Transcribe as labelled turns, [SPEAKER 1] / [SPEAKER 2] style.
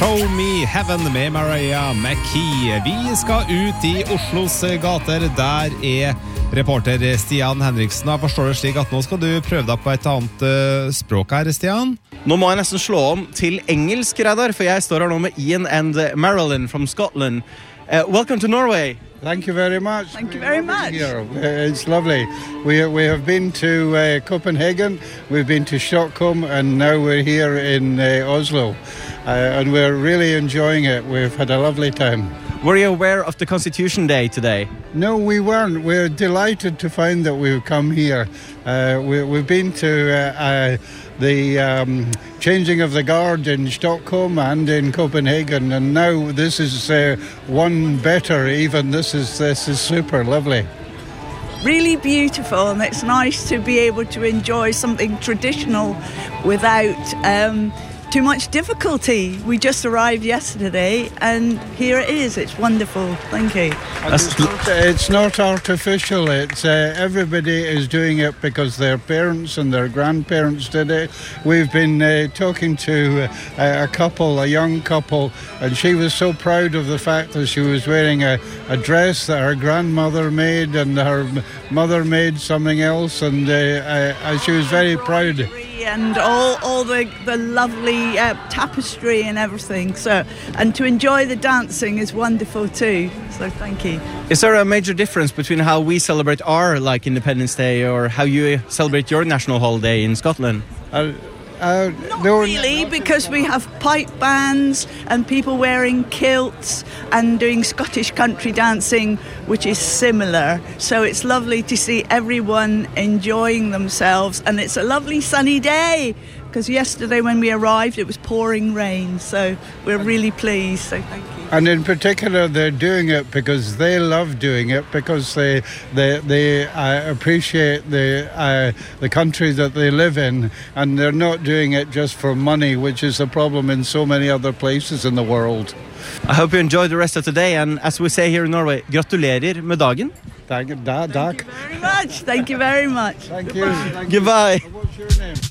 [SPEAKER 1] Show Me Heaven med Mariah McKee. Vi skal ut I Oslos gater. Der reporter Stian Henriksen. Jeg forstår det slik at nå skal du prøve deg på et annet språk her, Stian.
[SPEAKER 2] Nå må jeg nesten slå om til engelsk, Reidar, for jeg står her nå med Ian and Marilyn from Scotland. Welcome to Norway.
[SPEAKER 3] Thank you very much.
[SPEAKER 4] Thank you very much.
[SPEAKER 3] It's lovely. We have been to Copenhagen, we've been to Stockholm, and now we're here in Oslo. And we're really enjoying it. We've had a lovely time.
[SPEAKER 2] Were you aware of the Constitution Day today?
[SPEAKER 3] No, we weren't. We're delighted to find that we've come here. We've been to the changing of the guard in Stockholm and in Copenhagen, and now this is one better even. This is super lovely.
[SPEAKER 4] Really beautiful, and it's nice to be able to enjoy something traditional without too much difficulty. We just arrived yesterday and here it is. It's wonderful. Thank you.
[SPEAKER 3] It's not artificial. It's everybody is doing it because their parents and their grandparents did it. We've been talking to a young couple, and she was so proud of the fact that she was wearing a dress that her grandmother made and her mother made something else, and she was very proud.
[SPEAKER 4] And all the lovely tapestry and everything. So, and to enjoy the dancing is wonderful too. So thank you.
[SPEAKER 2] Is there a major difference between how we celebrate our Independence Day or how you celebrate your national holiday in Scotland?
[SPEAKER 4] Not really, because we have pipe bands and people wearing kilts and doing Scottish country dancing, which is similar. So it's lovely to see everyone enjoying themselves, and it's a lovely sunny day, because yesterday when we arrived it was pouring rain, so we're really pleased, so thank you.
[SPEAKER 3] And in particular, they're doing it because they love doing it, because they appreciate the country that they live in, and they're not doing it just for money, which is a problem in so many other places in the world.
[SPEAKER 2] I hope you enjoy the rest of the day, and as we say here in Norway, gratulerer med dagen.
[SPEAKER 3] Thank you very much.
[SPEAKER 4] Thank you very much.
[SPEAKER 3] Thank you.
[SPEAKER 2] Goodbye.
[SPEAKER 3] What's your name?